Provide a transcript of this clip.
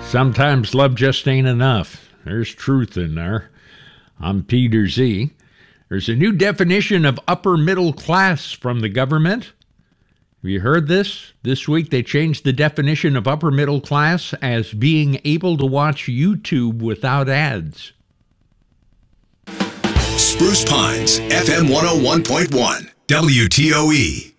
Sometimes love just ain't enough. There's truth in there. I'm Peter Z. There's a new definition of upper middle class from the government. Have you heard this? This week they changed the definition of upper middle class as being able to watch YouTube without ads. Spruce Pines, FM 101.1, WTOE.